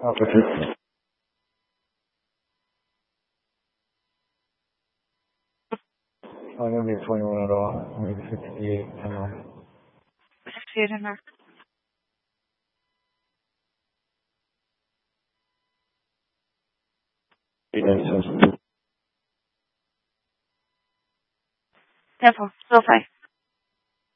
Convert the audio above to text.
Opposite. I'm going to be 21 at all. Maybe 68. I don't know. 68 and a. Careful. Still fine.